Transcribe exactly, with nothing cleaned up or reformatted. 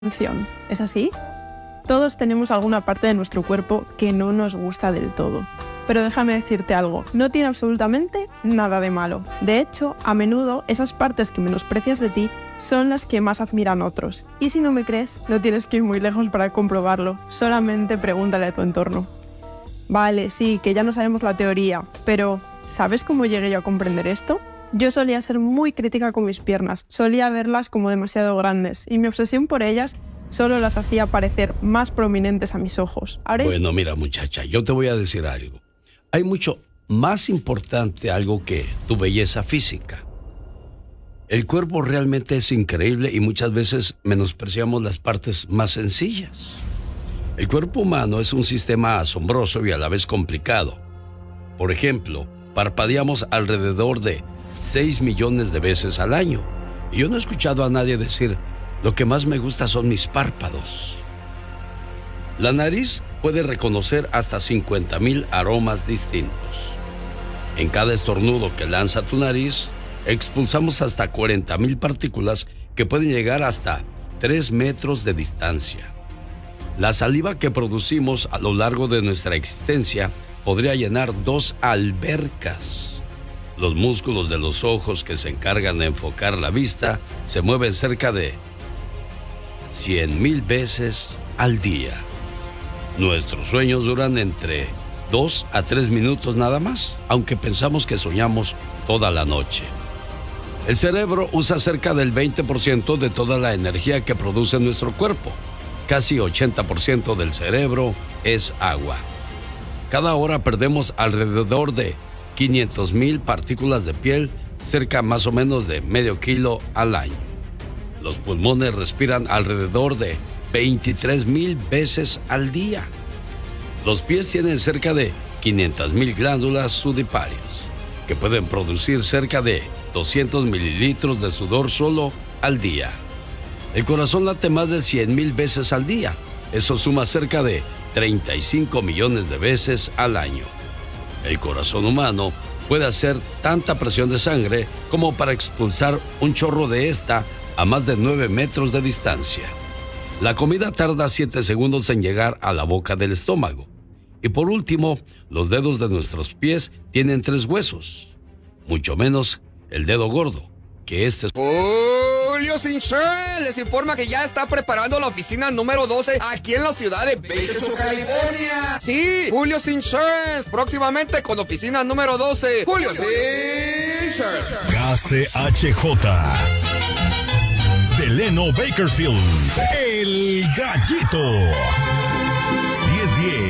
atención. ¿Es así? Todos tenemos alguna parte de nuestro cuerpo que no nos gusta del todo. Pero déjame decirte algo, no tiene absolutamente nada de malo. De hecho, a menudo esas partes que menosprecias de ti son las que más admiran otros. Y si no me crees, no tienes que ir muy lejos para comprobarlo. Solamente pregúntale a tu entorno. Vale, sí, que ya no sabemos la teoría, pero ¿sabes cómo llegué yo a comprender esto? Yo solía ser muy crítica con mis piernas, solía verlas como demasiado grandes y mi obsesión por ellas solo las hacía parecer más prominentes a mis ojos. Ahora... Bueno, mira muchacha, yo te voy a decir algo. Hay mucho más importante algo que tu belleza física. El cuerpo realmente es increíble y muchas veces menospreciamos las partes más sencillas. El cuerpo humano es un sistema asombroso y a la vez complicado. Por ejemplo, parpadeamos alrededor de seis millones de veces al año. Y yo no he escuchado a nadie decir, lo que más me gusta son mis párpados. La nariz puede reconocer hasta cincuenta mil aromas distintos. En cada estornudo que lanza tu nariz, expulsamos hasta cuarenta mil partículas que pueden llegar hasta tres metros de distancia. La saliva que producimos a lo largo de nuestra existencia podría llenar dos albercas. Los músculos de los ojos que se encargan de enfocar la vista se mueven cerca de cien mil veces al día. Nuestros sueños duran entre dos a tres minutos nada más, aunque pensamos que soñamos toda la noche. El cerebro usa cerca del veinte por ciento de toda la energía que produce nuestro cuerpo. Casi ochenta por ciento del cerebro es agua. Cada hora perdemos alrededor de quinientas mil partículas de piel, cerca más o menos de medio kilo al año. Los pulmones respiran alrededor de veintitrés mil veces al día. Los pies tienen cerca de quinientas mil glándulas sudiparias, que pueden producir cerca de doscientos mililitros de sudor solo al día. El corazón late más de cien mil veces al día. Eso suma cerca de treinta y cinco millones de veces al año. El corazón humano puede hacer tanta presión de sangre como para expulsar un chorro de esta a más de nueve metros de distancia. La comida tarda siete segundos en llegar a la boca del estómago. Y por último, los dedos de nuestros pies tienen tres huesos, mucho menos el dedo gordo, que este es... Julio Sinchén les informa que ya está preparando la oficina número doce aquí en la ciudad de Bakersfield, California. Sí, Julio Sinchén, próximamente con oficina número doce. Julio Sinchén. K C H J. Delano Bakersfield, el Gallito.